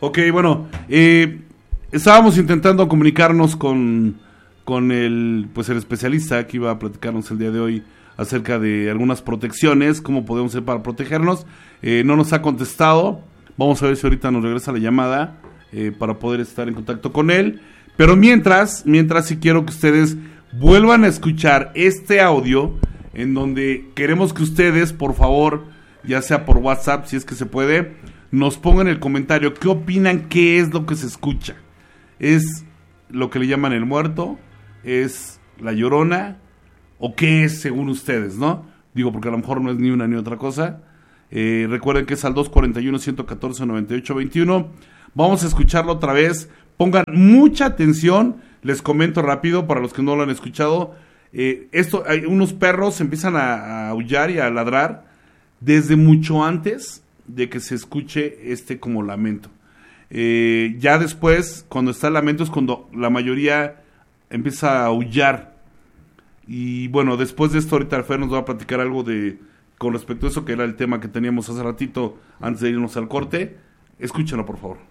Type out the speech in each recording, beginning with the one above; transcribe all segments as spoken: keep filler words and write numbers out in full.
Ok, bueno, eh, estábamos intentando comunicarnos con, con el, pues el especialista que iba a platicarnos el día de hoy acerca de algunas protecciones, cómo podemos hacer para protegernos. Eh, no nos ha contestado. Vamos a ver si ahorita nos regresa la llamada eh, para poder estar en contacto con él. Pero mientras, mientras sí quiero que ustedes vuelvan a escuchar este audio en donde queremos que ustedes, por favor, ya sea por WhatsApp, si es que se puede, nos pongan en el comentario qué opinan, qué es lo que se escucha. ¿Es lo que le llaman el muerto? ¿Es la Llorona? ¿O qué es según ustedes, no? Digo, porque a lo mejor no es ni una ni otra cosa. Eh, recuerden que es al dos cuatro uno, uno uno cuatro, nueve ocho dos uno. Vamos a escucharlo otra vez. Pongan mucha atención. Les comento rápido para los que no lo han escuchado. Eh, esto, hay unos perros empiezan a, a aullar y a ladrar desde mucho antes de que se escuche este como lamento. Eh, ya después, cuando está el lamento, es cuando la mayoría empieza a aullar. Y bueno, después de esto ahorita Alfredo nos va a platicar algo de con respecto a eso, que era el tema que teníamos hace ratito antes de irnos al corte. Escúchenlo, por favor.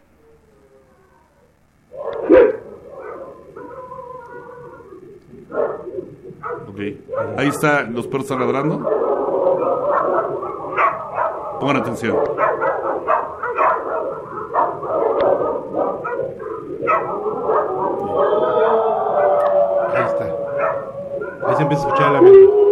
Ok, ahí está, los perros están ladrando. Pongan atención. Ahí está. Ahí se empieza a escuchar el lamento.